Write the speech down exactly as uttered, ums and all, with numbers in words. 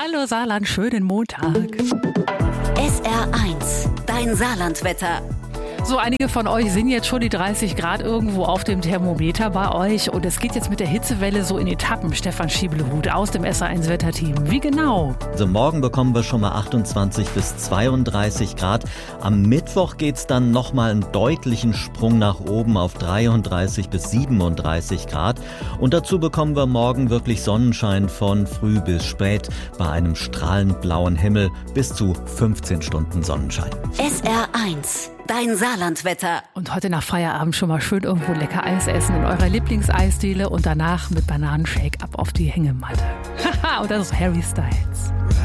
Hallo Saarland, schönen Montag. S R eins, dein Saarlandwetter. So, einige von euch sind jetzt schon die dreißig Grad irgendwo auf dem Thermometer bei euch. Und es geht jetzt mit der Hitzewelle so in Etappen. Stefan Schiebelhut aus dem S R eins Wetterteam. Wie genau? Also morgen bekommen wir schon mal achtundzwanzig bis zweiunddreißig Grad. Am Mittwoch geht's dann nochmal einen deutlichen Sprung nach oben auf dreiunddreißig bis siebenunddreißig Grad. Und dazu bekommen wir morgen wirklich Sonnenschein von früh bis spät bei einem strahlend blauen Himmel bis zu fünfzehn Stunden Sonnenschein. S R eins, dein Saarlandwetter. Und heute nach Feierabend schon mal schön irgendwo lecker Eis essen in eurer Lieblingseisdiele und danach mit Bananenshake ab auf die Hängematte. Haha, und das ist Harry Styles.